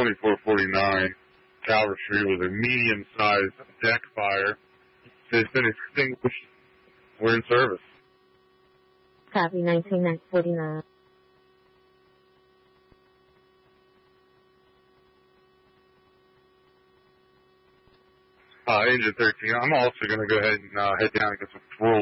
2449 Calvert Street was a medium-sized deck fire. It's been extinguished. We're in service. Copy 19949. Engine 13. I'm also going to go ahead and head down and get some parole